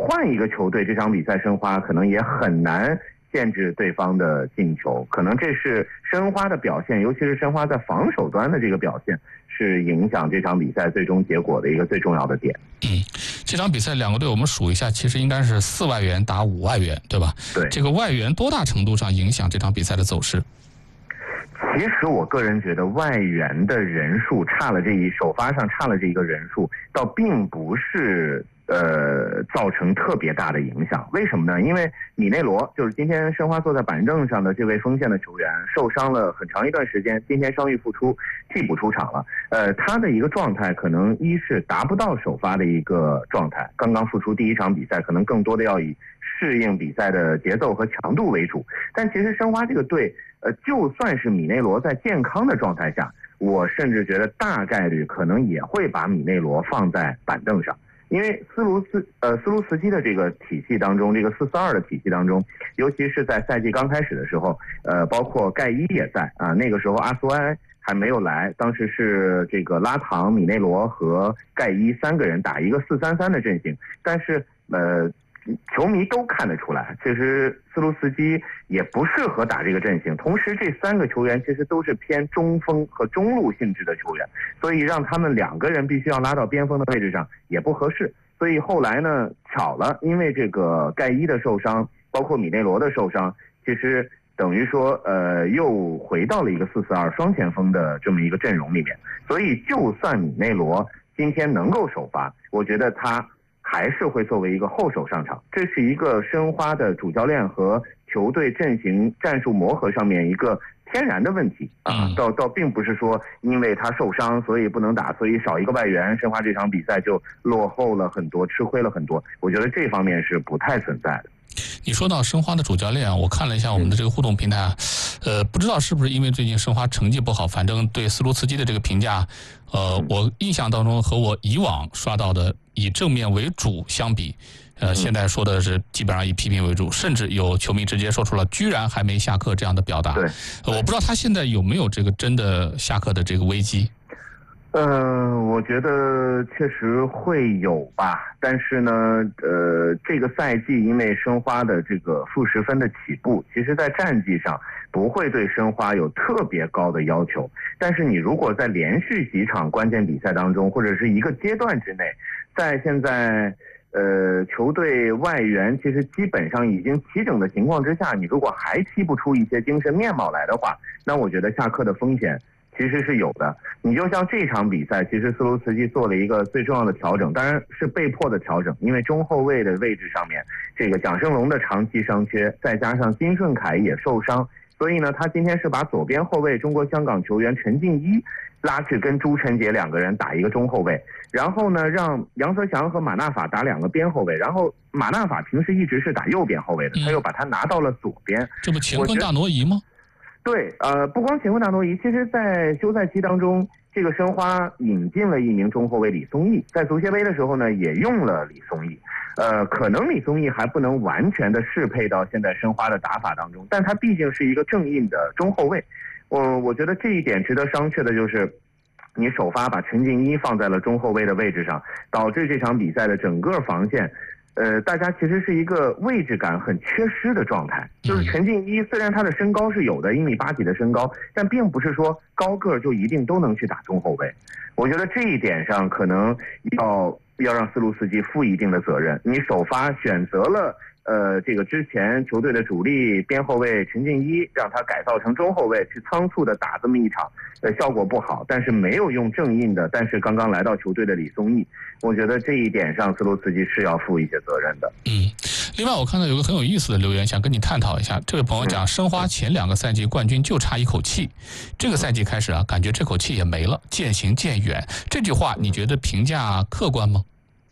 换一个球队，这场比赛申花可能也很难限制对方的进球，可能这是申花的表现，尤其是申花在防守端的这个表现，是影响这场比赛最终结果的一个最重要的点。 这场比赛两个队我们数一下，其实应该是4外援打5外援，对吧？ 对， 这个外援多大程度上影响这场比赛的走势？ 其实我个人觉得外援的人数首发上差了这一个人数，倒并不是造成特别大的影响。为什么呢？因为米内罗就是今天申花坐在板凳上的这位锋线的球员，受伤了很长一段时间，今天伤愈复出，替补出场了。他的一个状态可能一是达不到首发的一个状态，刚刚复出第一场比赛，可能更多的要以适应比赛的节奏和强度为主。但其实申花这个队，就算是米内罗在健康的状态下，我甚至觉得大概率可能也会把米内罗放在板凳上。因为斯卢斯基的这个体系当中，这个4-4-2的体系当中，尤其是在赛季刚开始的时候，包括盖伊也在啊，那个时候阿苏埃还没有来，当时是这个拉唐、米内罗和盖伊3个人打一个4-3-3的阵型，但是球迷都看得出来，其实斯卢斯基也不适合打这个阵型。同时，这3个球员其实都是偏中锋和中路性质的球员，所以让他们2个人必须要拉到边锋的位置上也不合适。所以后来呢，巧了，因为这个盖伊的受伤，包括米内罗的受伤，其实等于说又回到了一个4-4-2双前锋的这么一个阵容里面。所以就算米内罗今天能够首发，我觉得他还是会作为一个后手上场，这是一个申花的主教练和球队阵型战术磨合上面一个天然的问题啊，倒并不是说因为他受伤所以不能打，所以少一个外援，申花这场比赛就落后了很多，吃亏了很多。我觉得这方面是不太存在的。 你说到申花的主教练，我看了一下我们的这个互动平台，不知道是不是因为最近申花成绩不好，反正对斯卢茨基的这个评价，我印象当中和我以往刷到的以正面为主相比，现在说的是基本上以批评为主，甚至有球迷直接说出了居然还没下课这样的表达。 对， 我不知道他现在有没有这个真的下课的这个危机。 我觉得确实会有吧，但是呢，这个赛季因为申花的这个负10分的起步，其实在战绩上不会对申花有特别高的要求，但是你如果在连续几场关键比赛当中，或者是一个阶段之内，在现在球队外援其实基本上已经齐整的情况之下，你如果还踢不出一些精神面貌来的话，那我觉得下课的风险其实是有的。你就像这场比赛，其实斯卢茨基做了一个最重要的调整，当然是被迫的调整，因为中后卫的位置上面，这个蒋胜龙的长期伤缺，再加上金顺凯也受伤，所以呢，他今天是把左边后卫中国香港球员陈静一拉去跟朱晨杰2个人打一个中后卫，然后呢，让杨泽祥和马纳法打2个边后卫，然后马纳法平时一直是打右边后卫的，他又把他拿到了左边， 这不乾坤大挪移吗？ 对，不光乾坤大挪移，其实在休赛期当中，这个申花引进了一名中后卫李松义，在足协杯的时候呢，也用了李松义。可能李松义还不能完全的适配到现在申花的打法当中，但他毕竟是一个正印的中后卫。我觉得这一点值得商榷的就是，你首发把陈静一放在了中后卫的位置上，导致这场比赛的整个防线。大家其实是一个位置感很缺失的状态，就是陈静一虽然他的身高是有的，1.8米几的身高，但并不是说高个就一定都能去打中后卫。我觉得这一点上可能要让斯卢茨基负一定的责任。你首发选择了这个之前球队的主力边后卫陈静一，让他改造成中后卫，去仓促的打这么一场，效果不好，但是没有用正印的，但是刚刚来到球队的李松义，我觉得这一点上斯卢茨基是要负一些责任的。 另外我看到有个很有意思的留言，想跟你探讨一下。这位朋友讲，申花前2个赛季冠军就差一口气，这个赛季开始啊，感觉这口气也没了，渐行渐远。这句话你觉得评价客观吗？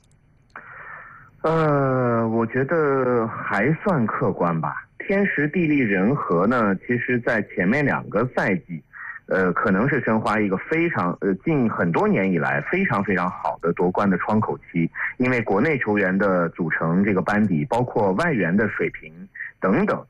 我觉得还算客观吧。天时地利人和呢，其实在前面2个赛季，可能是申花一个非常近很多年以来非常非常好的夺冠的窗口期，因为国内球员的组成这个班底，包括外援的水平等等，